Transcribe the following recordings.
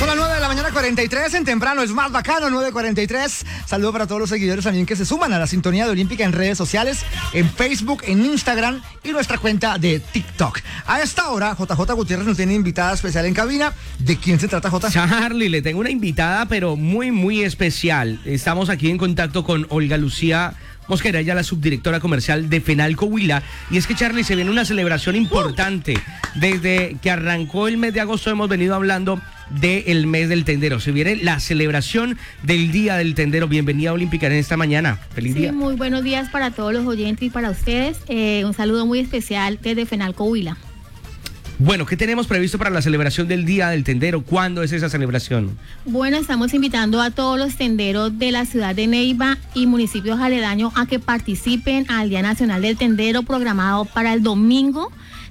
Son las 9 de la mañana 43, en temprano es más bacano, 9:43. Saludo para todos los seguidores también que se suman a la sintonía de Olímpica en redes sociales, en Facebook, en Instagram y nuestra cuenta de TikTok. A esta hora, JJ Gutiérrez nos tiene invitada especial en cabina. ¿De quién se trata, J? Charlie, le tengo una invitada, pero muy, muy especial. Estamos aquí en contacto con Olga Lucía Mosquera, ella la subdirectora comercial de Fenalco Huila. Y es que, Charlie, se viene una celebración importante. Desde que arrancó el mes de agosto hemos venido hablando del mes del tendero. Se viene la celebración del Día del Tendero. Bienvenida a Olímpica en esta mañana. Feliz día. Muy buenos días para todos los oyentes y para ustedes. Un saludo muy especial desde Fenalco Huila. Bueno, ¿qué tenemos previsto para la celebración del Día del Tendero? ¿Cuándo es esa celebración? Bueno, estamos invitando a todos los tenderos de la ciudad de Neiva y municipios aledaños a que participen al Día Nacional del Tendero, programado para el domingo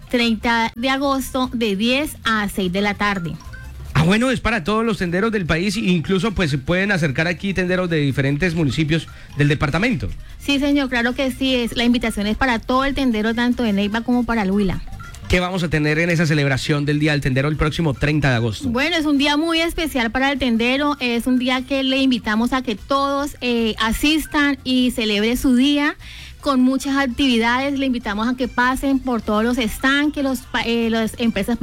30 de agosto de 10 a 6 de la tarde. Bueno, es para todos los tenderos del país e incluso pues se pueden acercar aquí tenderos de diferentes municipios del departamento. Sí, señor, claro que sí. La invitación es para todo el tendero, tanto de Neiva como para el Huila. ¿Qué vamos a tener en esa celebración del Día del Tendero el próximo 30 de agosto? Bueno, es un día muy especial para el tendero, es un día que le invitamos a que todos asistan y celebren su día con muchas actividades. Le invitamos a que pasen por todos los stands que las empresas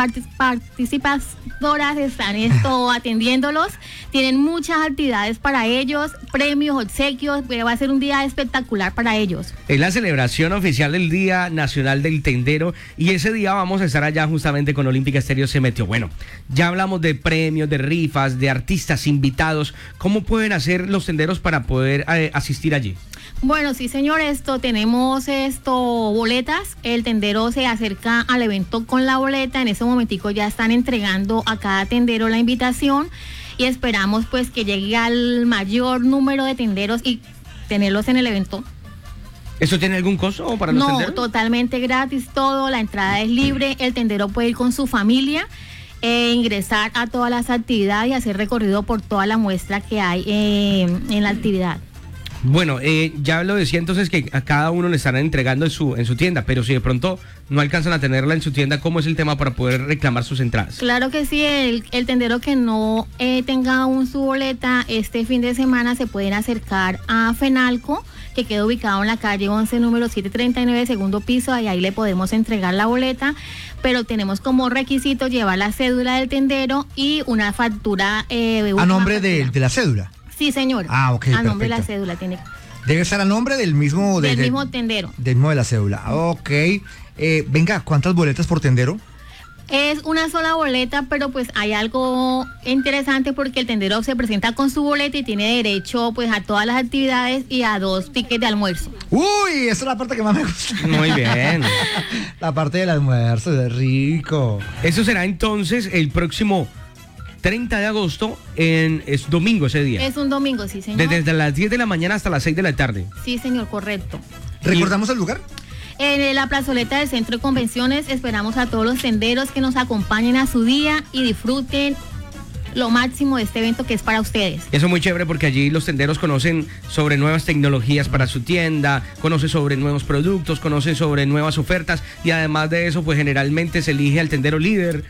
participadoras están atendiéndolos. Tienen muchas actividades para ellos, premios, obsequios, va a ser un día espectacular para ellos. Es la celebración oficial del Día Nacional del Tendero y ese día vamos a estar allá justamente con Olímpica Estéreo Se Metió. Bueno, ya hablamos de premios, de rifas, de artistas invitados. ¿Cómo pueden hacer los tenderos para poder asistir allí? Bueno, sí, señor, tenemos boletas. El tendero se acerca al evento con la boleta. En ese momentico ya están entregando a cada tendero la invitación y esperamos pues que llegue al mayor número de tenderos y tenerlos en el evento. ¿Eso tiene algún costo para los tenderos? No, totalmente gratis todo, la entrada es libre, el tendero puede ir con su familia, ingresar a todas las actividades y hacer recorrido por toda la muestra que hay en la actividad. Bueno, ya lo decía entonces que a cada uno le estarán entregando en su tienda, pero si de pronto no alcanzan a tenerla en su tienda, ¿cómo es el tema para poder reclamar sus entradas? Claro que sí, el tendero que no tenga aún su boleta, este fin de semana se pueden acercar a Fenalco, que queda ubicado en la calle 11, número 739, segundo piso, y ahí le podemos entregar la boleta, pero tenemos como requisito llevar la cédula del tendero y una factura. ¿A nombre de la cédula? Sí, señor. Ah, ok, a nombre perfecto. de la cédula tiene. Debe estar a nombre del mismo... Del mismo tendero. Del mismo de la cédula. Ok. Venga, ¿cuántas boletas por tendero? Es una sola boleta, pero pues hay algo interesante porque el tendero se presenta con su boleta y tiene derecho pues a todas las actividades y a 2 tickets de almuerzo. Uy, esa es la parte que más me gusta. Muy bien. La parte del almuerzo, es rico. Eso será entonces el próximo 30 de agosto, es domingo ese día. Es un domingo, sí, señor. Desde las 10 de la mañana hasta las 6 de la tarde. Sí, señor, correcto. ¿Recordamos el lugar? En la plazoleta del Centro de Convenciones. Esperamos a todos los tenderos que nos acompañen a su día y disfruten lo máximo de este evento que es para ustedes. Eso es muy chévere porque allí los tenderos conocen sobre nuevas tecnologías para su tienda, conocen sobre nuevos productos, conocen sobre nuevas ofertas y además de eso pues generalmente se elige al tendero líder,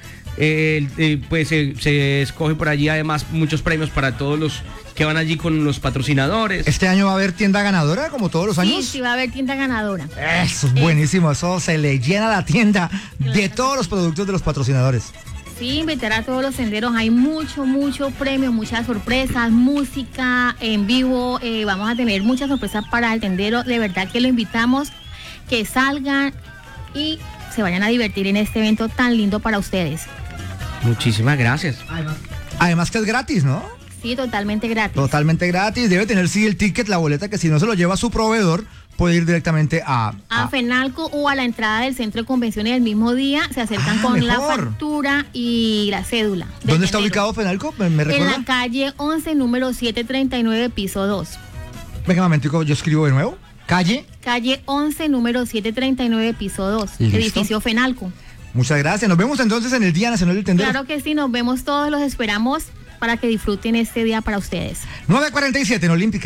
pues se escoge por allí además muchos premios para todos los que van allí con los patrocinadores. ¿Este año va a haber tienda ganadora como todos los años? Sí, va a haber tienda ganadora. Eso es buenísimo, eso se le llena la tienda de todos los productos de los patrocinadores. Sí, invitar a todos los tenderos, hay mucho premio, muchas sorpresas, música en vivo, vamos a tener muchas sorpresas para el tendero, de verdad que lo invitamos, que salgan y se vayan a divertir en este evento tan lindo para ustedes. Muchísimas gracias. Además que es gratis, ¿no? Sí, totalmente gratis. Totalmente gratis, debe tener sí el ticket, la boleta, que si no se lo lleva a su proveedor, puede ir directamente a Fenalco o a la entrada del Centro de Convenciones el mismo día, se acercan con mejor. la factura y la cédula. ¿Dónde está ubicado Fenalco? ¿Me recuerda? En la calle 11, número 739, piso 2. Venga, un momentico, yo escribo de nuevo. Calle 11, número 739, piso 2, ¿Listo? edificio Fenalco. Muchas gracias, nos vemos entonces en el Día Nacional del Tendero. Claro que sí, nos vemos todos, los esperamos para que disfruten este día para ustedes. 9:47 en Olímpica.